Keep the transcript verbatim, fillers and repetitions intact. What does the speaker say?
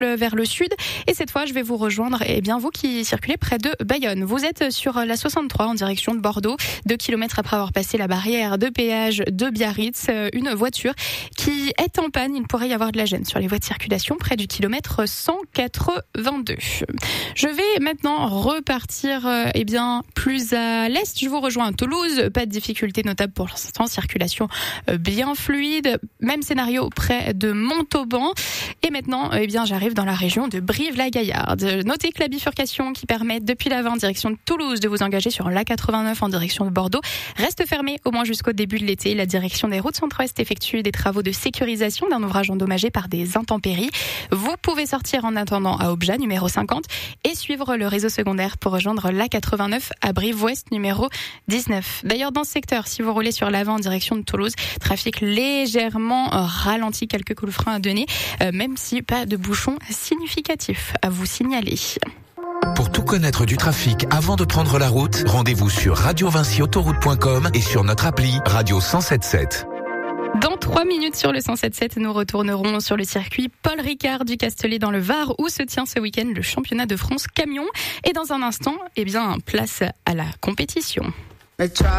vers le sud. Et cette fois, je vais vous rejoindre, eh bien, vous qui circulez près de Bayonne. Vous êtes sur la soixante-trois en direction de Bordeaux. Deux kilomètres après avoir passé la barrière de péage de Biarritz, une voiture qui est en panne. Il pourrait y avoir de la gêne sur les voies de circulation près du kilomètre cent quatre-vingt-deux. Je vais maintenant repartir, eh bien, plus à l'est. Je vous rejoins à Toulouse. Pas de difficulté notable pour l'instant. Circulation bien fluide. Même scénario près de Montauban. Et maintenant, eh bien, j'arrive dans la région de Brive-la-Gaillarde. Notez que la bifurcation qui permet depuis l'avant en direction de Toulouse de vous engager sur l'A quatre-vingt-neuf en direction de Bordeaux reste fermée au moins jusqu'au début de l'été. La direction des routes centre-ouest effectue des travaux de sécurisation d'un ouvrage endommagé par des intempéries. Vous pouvez sortir en attendant à Obja, numéro cinquante, et suivre le réseau secondaire pour rejoindre l'A quatre-vingt-neuf à Brive-Ouest, numéro dix-neuf. D'ailleurs, dans ce secteur, si vous roulez sur l'avant en direction de Toulouse, trafic légèrement ralenti, quelques coups de frein à donner, euh, même si pas de bouchons significatifs à vous signaler. Pour tout connaître du trafic avant de prendre la route, rendez-vous sur radio vinci autoroute point com et sur notre appli Radio cent sept sept. Dans trois minutes sur le cent sept sept, nous retournerons sur le circuit Paul Ricard du Castellet dans le Var où se tient ce week-end le championnat de France camion. Et dans un instant, eh bien, place à la compétition.